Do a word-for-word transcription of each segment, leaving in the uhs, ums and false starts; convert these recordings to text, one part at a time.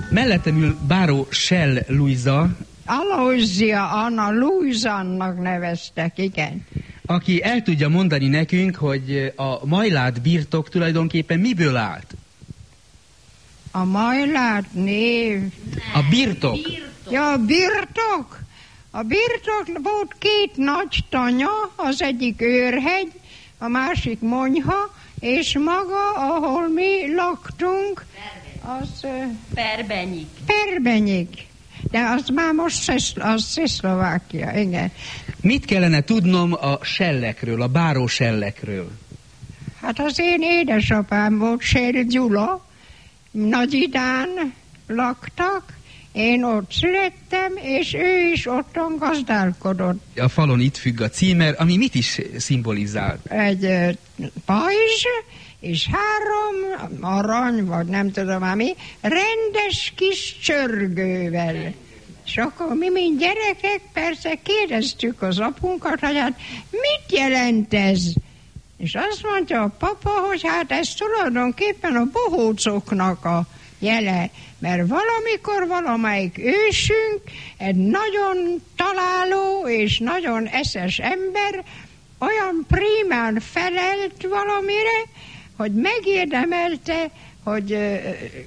Mellettem ül báró Schell Luisa, Aloysia Anna Luisannak neveztek, igen. aki el tudja mondani nekünk, hogy a Majlát birtok tulajdonképpen miből állt? A Majlát név... A birtok. Ja, a birtok. A birtok volt két nagy tanya, az egyik Őrhegy, a másik Monyha, és maga, ahol mi laktunk, az... Perbenyik. Perbenyik. De az már most Szesz, az Szeszlovákia, igen. Mit kellene tudnom a Schellekről, a báró Schellekről? Hát az én édesapám volt, Schell Gyula, Nagyidán laktak, én ott születtem, és ő is otthon gazdálkodott. A falon itt függ a címer, ami mit is szimbolizál? Egy uh, pajzs, és három arany, vagy nem tudom már mi, rendes kis csörgővel. És akkor mi, mint gyerekek, persze kérdeztük az apunkat, hogy hát mit jelent ez? És azt mondja a papa, hogy hát ez tulajdonképpen a bohócoknak a jele, mert valamikor valamelyik ősünk, egy nagyon találó és nagyon eszes ember olyan prímán felelt valamire, hogy megérdemelte, hogy uh,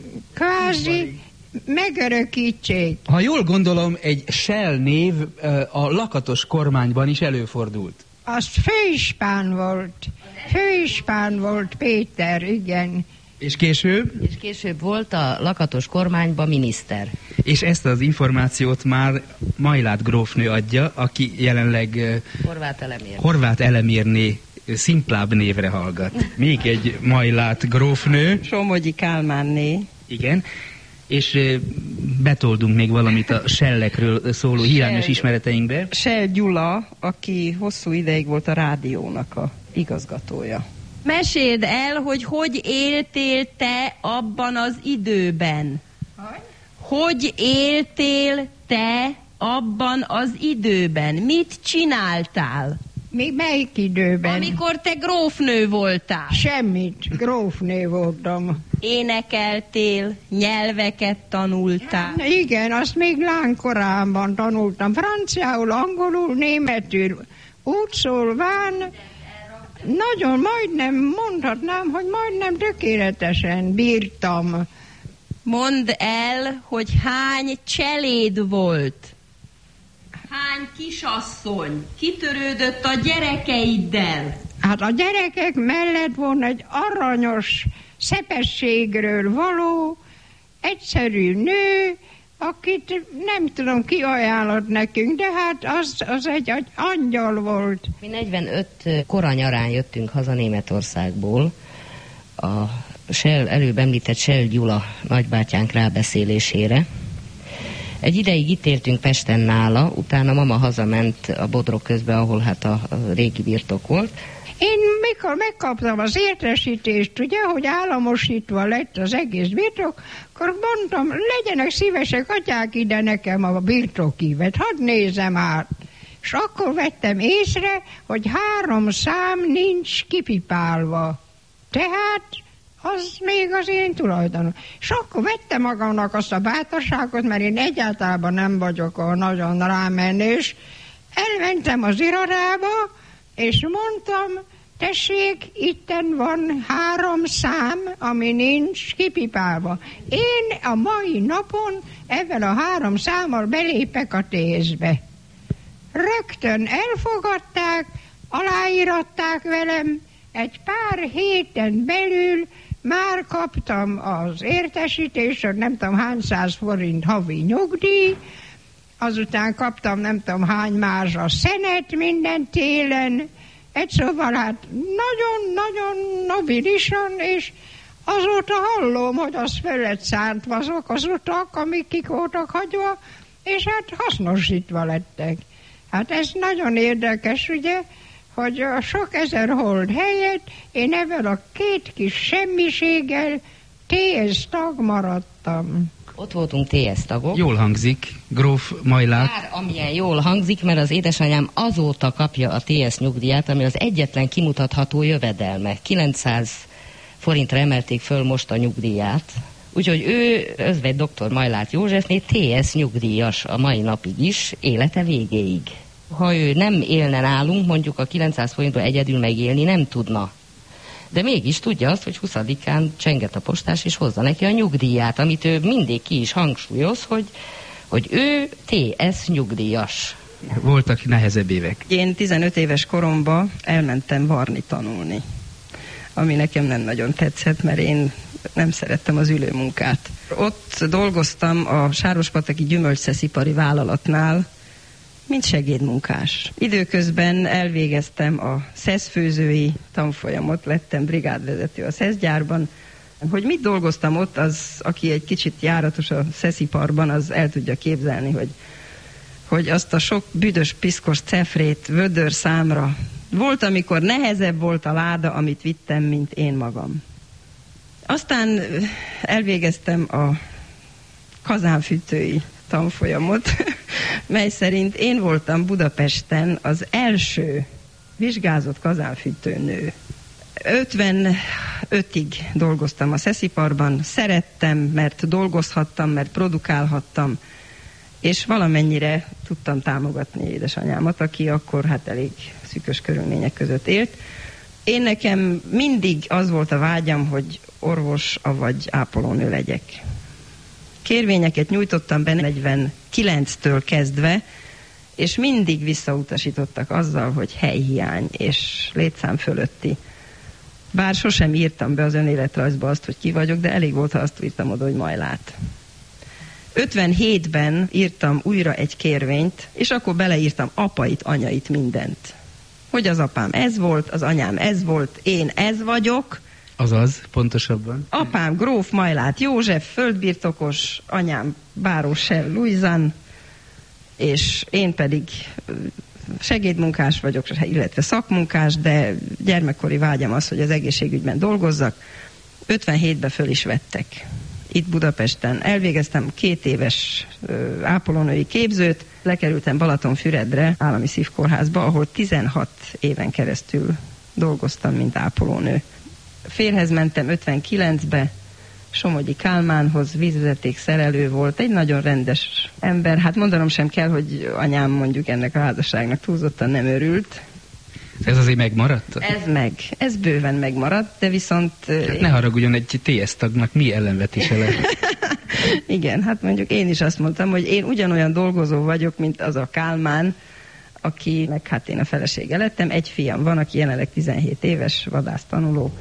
kvázi megörökítsék. Ha jól gondolom, egy Schell név uh, a lakatos kormányban is előfordult. Az főispán volt. Főispán volt Péter, igen. És később? És később volt a lakatos kormányban miniszter. És ezt az információt már Majlát grófnő adja, aki jelenleg uh, Horváth Elemér. Horváth Elemérné szimplább névre hallgat. Még egy Majlát grófnő. Somogyi Kálmánné. Igen. És uh, betoldunk még valamit a Schellekről szóló hiányos ismereteinkbe. Schell Gyula, aki hosszú ideig volt a rádiónak a igazgatója. Meséld el, hogy hogy éltél te abban az időben. Hogy? Hogy éltél te abban az időben? Mit csináltál? Mi, melyik időben? Amikor te grófnő voltál. Semmit, grófnő voltam. Énekeltél, nyelveket tanultál. Igen, azt még lánykorában tanultam. Franciául, angolul, németül. Úgy szólván, nagyon majdnem mondhatnám, hogy majdnem tökéletesen bírtam. Mondd el, hogy hány cseléd volt. Hány kisasszony kitörődött a gyerekeiddel? Hát a gyerekek mellett volna egy aranyos szepességről való, egyszerű nő, akit nem tudom ki ajánlott nekünk, de hát az, az egy, egy angyal volt. Mi negyvenöt kora nyarán jöttünk haza Németországból. A Schell, előbb említett Schell Gyula nagybátyánk rábeszélésére. Egy ideig itt éltünk Pesten nála, utána mama hazament a Bodrog közben, ahol hát a, a régi birtok volt. Én mikor megkaptam az értesítést, ugye, hogy államosítva lett az egész birtok, akkor mondtam, legyenek szívesek, adják ide nekem a birtokívet, hadd nézem át. És akkor vettem észre, hogy három szám nincs kipipálva. Tehát az még az én tulajdonom. És akkor vettem magamnak azt a bátorságot, mert én egyáltalán nem vagyok a nagyon rámenős. Elmentem az irodába, és mondtam, tessék, itten van három szám, ami nincs kipipálva. Én a mai napon ezzel a három számmal belépek a tészbe. Rögtön elfogadták, aláíratták velem, egy pár héten belül már kaptam az értesítést, hogy nem tudom hány száz forint havi nyugdíj, azután kaptam nem tudom hány mázsa szenet minden télen, egy szóval hát nagyon-nagyon nobilisan, és azóta hallom, hogy az felett szántva azok az utak, amik kik voltak hagyva, és hát hasznosítva lettek. Hát ez nagyon érdekes, ugye, hogy a sok ezer hold helyett én ebben a két kis semmiséggel té es tag maradtam. Ott voltunk té es tagok. Jól hangzik, gróf Majlát. Bár amilyen jól hangzik, mert az édesanyám azóta kapja a té es nyugdíját, ami az egyetlen kimutatható jövedelme. kilencszáz forintra emelték föl most a nyugdíját, Úgyhogy ő, özvegy doktor Majlát Józsefné té es nyugdíjas a mai napig is, élete végéig. Ha ő nem élne nálunk, mondjuk a kilencszáz forintból egyedül megélni nem tudna. De mégis tudja azt, hogy huszadikán csenget a postás, és hozza neki a nyugdíját, amit ő mindig ki is hangsúlyoz, hogy, hogy ő té es nyugdíjas. Voltak nehezebb évek. Én tizenöt éves koromban elmentem varni tanulni, ami nekem nem nagyon tetszett, mert én nem szerettem az ülőmunkát. Ott dolgoztam a Sárospataki gyümölcsszeszipari vállalatnál, mint segédmunkás. Időközben elvégeztem a szeszfőzői tanfolyamot, lettem brigádvezető a szeszgyárban. Hogy mit dolgoztam ott, az, aki egy kicsit járatos a szesziparban, az el tudja képzelni, hogy, hogy azt a sok büdös, piszkos cefrét vödör számra. Volt, amikor nehezebb volt a láda, amit vittem, mint én magam. Aztán elvégeztem a kazánfűtői tanfolyamot, mely szerint én voltam Budapesten az első vizsgázott kazánfűtőnő. ötvenötig dolgoztam a szesziparban, szerettem, mert dolgozhattam, mert produkálhattam, és valamennyire tudtam támogatni édesanyámat, aki akkor hát elég szűkös körülmények között élt. Én nekem mindig az volt a vágyam, hogy orvos, avagy ápolónő legyek. Kérvényeket nyújtottam be negyvenkilenctől kezdve, és mindig visszautasítottak azzal, hogy helyhiány és létszám fölötti. Bár sosem írtam be az önéletrajzba azt, hogy ki vagyok, de elég volt, ha azt írtam oda, hogy Majlát. ötvenhétben írtam újra egy kérvényt, és akkor beleírtam apait, anyait, mindent. Hogy az apám ez volt, az anyám ez volt, én ez vagyok. Azaz, pontosabban. Apám gróf Majlát József, földbirtokos, anyám Báró Sel Luizan, és én pedig segédmunkás vagyok, illetve szakmunkás, de gyermekkori vágyam az, hogy az egészségügyben dolgozzak. ötvenhétben föl is vettek. Itt Budapesten elvégeztem két éves ö, ápolónői képzőt, lekerültem Balatonfüredre, állami szívkórházba, ahol tizenhat éven keresztül dolgoztam, mint ápolónő. Férhez mentem ötvenkilencbe, Somogyi Kálmánhoz, vízvezeték szerelő volt, egy nagyon rendes ember. Hát mondanom sem kell, hogy anyám mondjuk ennek a házasságnak túlzottan nem örült. Ez azért megmaradt? Ez meg, ez bőven megmaradt, de viszont... Ne haragudjon, egy té es tagnak mi ellenvetése lehet? Igen, hát mondjuk én is azt mondtam, hogy én ugyanolyan dolgozó vagyok, mint az a Kálmán, akinek hát én a felesége lettem. Egy fiam van, aki jelenleg tizenhét éves, vadásztanuló.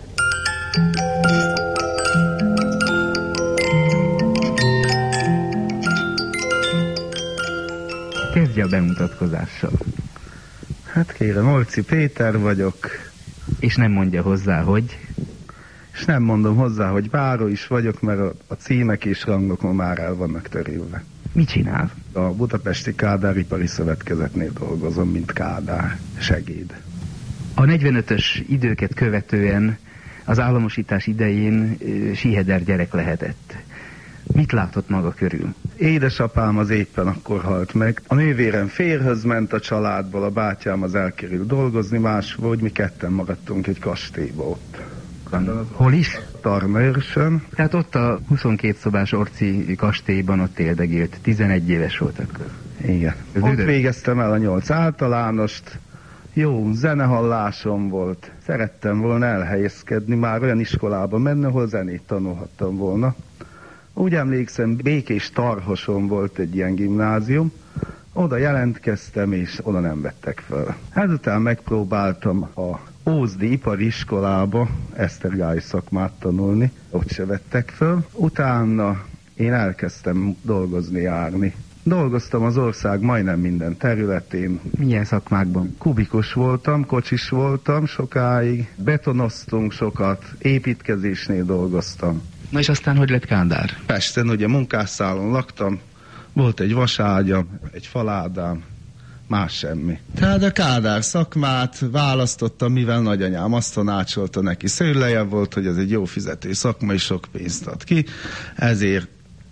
Kezdje a bemutatkozással. Hát kérem, Olci Péter vagyok. És nem mondja hozzá, hogy... És nem mondom hozzá, hogy báró is vagyok, mert a, a címek és rangok ma már el vannak törülve. Mit csinál? A Budapesti Kádár Ipari Szövetkezetnél dolgozom, mint Kádár segéd. A negyvenötös időket követően az államosítás idején e, síheder gyerek lehetett. Mit látott maga körül? Édesapám az éppen akkor halt meg. A nővérem férjhöz ment a családból, a bátyám az elkerült dolgozni máshol, hogy mi ketten maradtunk egy kastélyba ott. Hol is? Tarnaőrsön. Tehát ott a huszonkét szobás orci kastélyban ott éldegélt. tizenegy éves volt akkor. Igen. Ez ott üdös. végeztem el a nyolc általánost. Jó zenehallásom volt. Szerettem volna elhelyezkedni, már olyan iskolába menni, ahol zenét tanulhattam volna. Úgy emlékszem, Békés Tarhoson volt egy ilyen gimnázium. Oda jelentkeztem, és oda nem vettek fel. Ezután megpróbáltam a Ózdi Ipari Iskolába esztergályi szakmát tanulni, ott se vettek föl. Utána én elkezdtem dolgozni, járni. Dolgoztam az ország majdnem minden területén. Milyen szakmákban? Kubikus voltam, kocsis voltam sokáig, betonoztunk sokat, építkezésnél dolgoztam. Na és aztán hogy lett Kádár? Pesten ugye munkásszálon laktam, volt egy vaságyam, egy faládám, más semmi. Tehát a Kádár szakmát választottam, mivel nagyanyám azt tanácsolta neki. Szőlejebb volt, hogy ez egy jó fizető szakma, és sok pénzt ad ki, ezért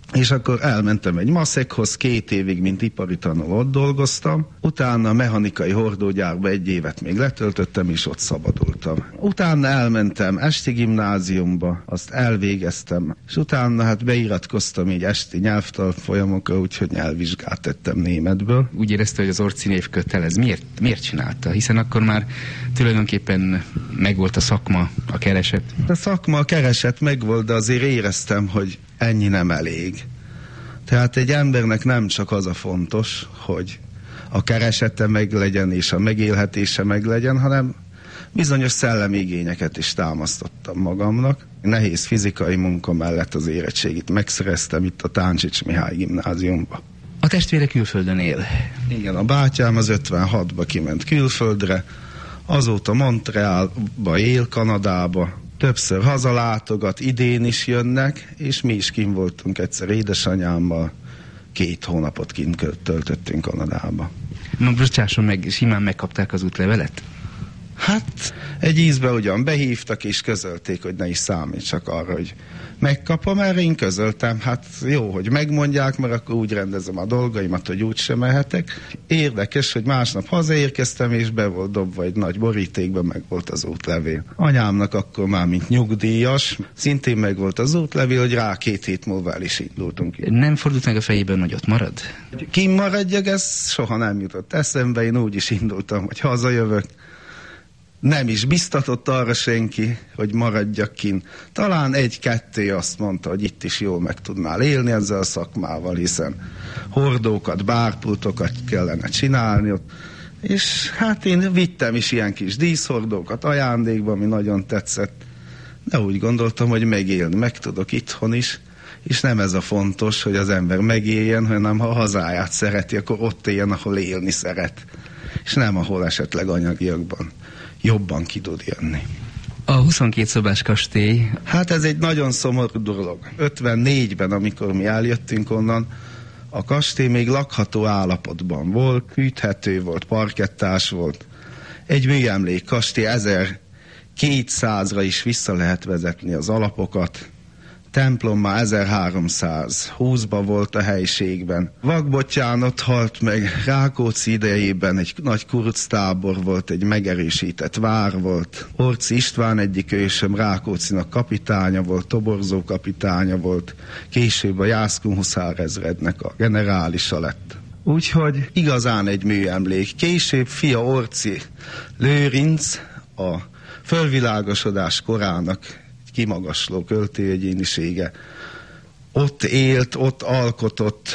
És akkor elmentem egy maszekhoz, két évig, mint ipari tanuló ott dolgoztam. Utána a mechanikai hordógyárba egy évet még letöltöttem, és ott szabadultam. Utána elmentem esti gimnáziumba, azt elvégeztem, és utána hát beiratkoztam így esti nyelvtanfolyamokra, úgyhogy nyelvvizsgát tettem németből. Úgy érezte, hogy az Orci név kötelez. Miért, miért csinálta? Hiszen akkor már tulajdonképpen megvolt a szakma, a kereset. A szakma, a kereset megvolt, de azért éreztem, hogy ennyi nem elég. Tehát egy embernek nem csak az a fontos, hogy a keresete meglegyen és a megélhetése meglegyen, hanem bizonyos szellemi igényeket is támasztottam magamnak. Nehéz fizikai munka mellett az érettségit megszereztem itt a Táncsics Mihály gimnáziumba. A testvére külföldön él. Igen, a bátyám az ötvenhatba kiment külföldre, azóta Montrealba él, Kanadába, többször hazalátogat, idén is jönnek, és mi is kint voltunk egyszer édesanyámmal, két hónapot kint töltöttünk Kanadába. Na, bocsásson meg, simán megkapták az útlevelet? Hát egy ízbe ugyan behívtak és közölték, hogy ne is számítsak arra, hogy megkapom, erre én közöltem. Hát jó, hogy megmondják, mert akkor úgy rendezem a dolgaimat, hogy úgy sem mehetek. Érdekes, hogy másnap hazaérkeztem, és be volt dobva egy nagy borítékben, meg volt az útlevél. Anyámnak akkor már, mint nyugdíjas, szintén meg volt az útlevél, hogy rá két hét múlva el is indultunk. Nem fordult meg a fejében, hogy ott marad? Kim maradjak, ez soha nem jutott eszembe, én úgy is indultam, hogy hazajövök. Nem is biztatott arra senki, hogy maradjak kint. Talán egy-kettő azt mondta, hogy itt is jól meg tudnál élni ezzel a szakmával, hiszen hordókat, bárpultokat kellene csinálni ott. És hát én vittem is ilyen kis díszhordókat ajándékba, ami nagyon tetszett. De úgy gondoltam, hogy megélni meg tudok itthon is, és nem ez a fontos, hogy az ember megéljen, hanem ha a hazáját szereti, akkor ott éljen, ahol élni szeret. És nem ahol esetleg anyagiakban jobban ki tud jönni. A huszonkét szobás kastély... Hát ez egy nagyon szomorú dolog. ötvennégyben, amikor mi eljöttünk onnan, a kastély még lakható állapotban volt, hűthető volt, parkettás volt. Egy műemlék kastély, ezerkétszázra is vissza lehet vezetni az alapokat. Templom már ezerháromszázhúszban volt a helyiségben. Vakbottyán ott halt meg, Rákóczi idejében egy nagy kuructábor volt, egy megerősített vár volt. Orczy István egyik ősöm Rákóczinak kapitánya volt, toborzó kapitánya volt, később a Jászkun huszárezrednek a generálisa lett. Úgyhogy igazán egy műemlék. Később fia Orczy Lőrinc a fölvilágosodás korának kimagasló költőegyénisége. Ott élt, ott alkotott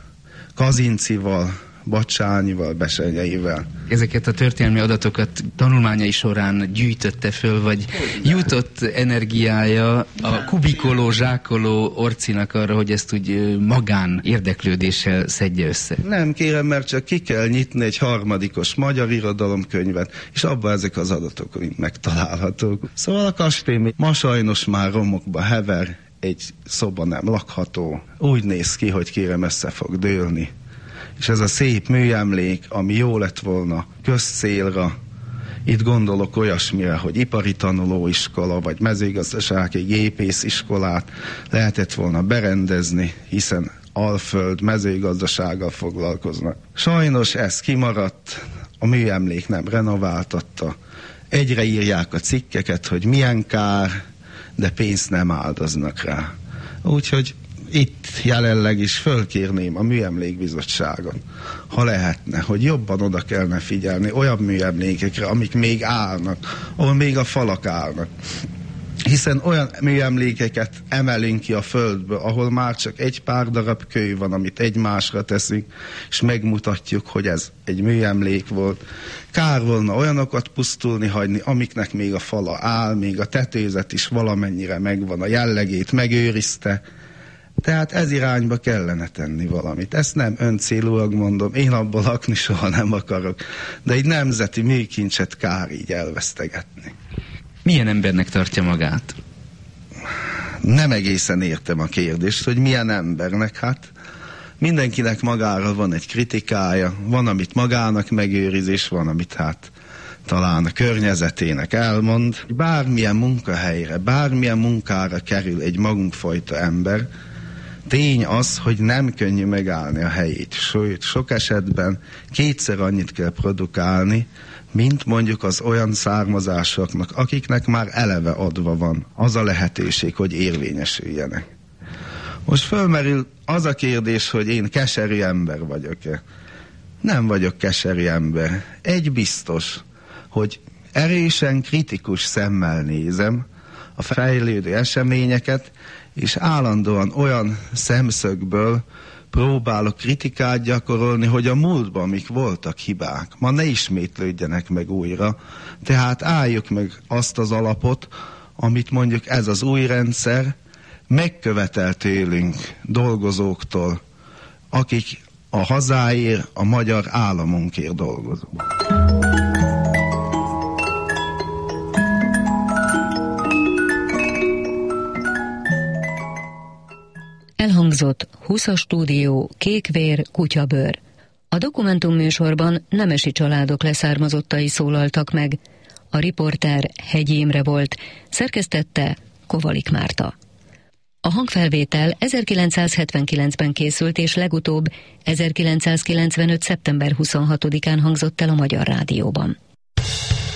Kazincival, Bacsányival, Besenyeivel. Ezeket a történelmi adatokat tanulmányai során gyűjtötte föl, vagy jutott energiája a kubikoló, zsákoló Orcinak arra, hogy ezt úgy magán érdeklődéssel szedje össze? Nem kérem, mert csak ki kell nyitni egy harmadikos magyar irodalomkönyvet, és abban ezek az adatok mind megtalálhatók. Szóval a kastély ma sajnos már romokba hever, egy szoba nem lakható. Úgy néz ki, hogy kérem, össze fog dőlni. És ez a szép műemlék, ami jó lett volna közcélra, itt gondolok olyasmire, hogy ipari tanulóiskola, vagy mezőgazdasági gépésziskolát lehetett volna berendezni, hiszen Alföld mezőgazdasággal foglalkoznak. Sajnos ez kimaradt, a műemlék nem renováltatta. Egyre írják a cikkeket, hogy milyen kár, de pénzt nem áldoznak rá. Úgyhogy itt jelenleg is fölkérném a műemlékbizottságot, ha lehetne, hogy jobban oda kellene figyelni olyan műemlékekre, amik még állnak, ahol még a falak állnak. Hiszen olyan műemlékeket emelünk ki a földből, ahol már csak egy pár darab kő van, amit egymásra teszünk, és megmutatjuk, hogy ez egy műemlék volt. Kár volna olyanokat pusztulni hagyni, amiknek még a fala áll, még a tetőzet is valamennyire megvan, a jellegét megőrizte. Tehát ez irányba kellene tenni valamit. Ezt nem öncélúak mondom, én abból lakni soha nem akarok, de egy nemzeti műkincset kár így elvesztegetni. Milyen embernek tartja magát? Nem egészen értem a kérdést, hogy milyen embernek. Hát mindenkinek magára van egy kritikája, van, amit magának megőriz, és van, amit hát talán a környezetének elmond. Bármilyen munkahelyre, bármilyen munkára kerül egy magunkfajta ember, Tény az, hogy nem könnyű megállni a helyét, sőt, sok esetben kétszer annyit kell produkálni, mint mondjuk az olyan származásoknak, akiknek már eleve adva van az a lehetőség, hogy érvényesüljenek. Most fölmerül az a kérdés, hogy én keserű ember vagyok-e. Nem vagyok keserű ember. Egy biztos, hogy erősen kritikus szemmel nézem a fejlődő eseményeket, és állandóan olyan szemszögből próbálok kritikát gyakorolni, hogy a múltban mik voltak hibák, ma ne ismétlődjenek meg újra. Tehát álljuk meg azt az alapot, amit mondjuk ez az új rendszer megkövetel tőlünk, dolgozóktól, akik a hazáért, a magyar államunkért dolgozunk. Elhangzott Husza Stúdió, Kékvér, Kutyabőr. A Dokumentum műsorban nemesi családok leszármazottai szólaltak meg. A riporter Hegyi Imre volt, szerkesztette Kovalik Márta. A hangfelvétel ezerkilencszázhetvenkilencben készült, és legutóbb ezerkilencszázkilencvenöt. szeptember huszonhatodikán hangzott el a Magyar Rádióban.